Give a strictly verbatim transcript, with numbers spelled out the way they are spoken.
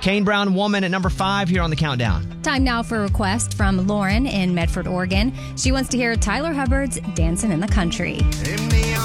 Kane Brown Woman at number five here on the countdown. Time now for a request from Lauren in Medford, Oregon. She wants to hear Tyler Hubbard's Dancing in the Country.